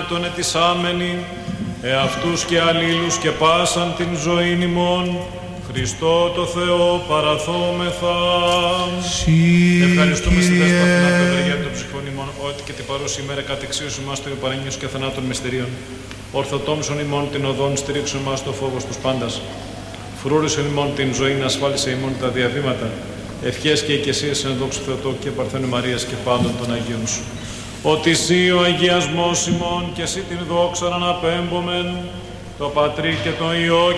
θανάτων ετισάμενοι, εαυτούς και αλλήλους και πάσαν την ζωήν ημών, Χριστό το Θεό παραθόμεθα. Ευχαριστούμε στην Δέσποινα του Ευεργέτη των ψυχών ημών, ότι και την παρούση ημέρα κατεξίωση μας των παρενίους και θανάτων μυστηρίων. Ορθοτόμησον ημών την οδόν, στηρίξον μας το φόβος τους πάντας. Φρούρισον ημών την ζωή, να ασφάλισε ημών τα διαβήματα. Ευχές και οικεσίες εν δόξου Θεοτό και Παρθένου Μαρίας και πάντων των Αγίων σου. Ότι εσύ ο αγιασμός ημών και εσύ την δόξα αναπέμπομεν, το Πατρί και το Υιό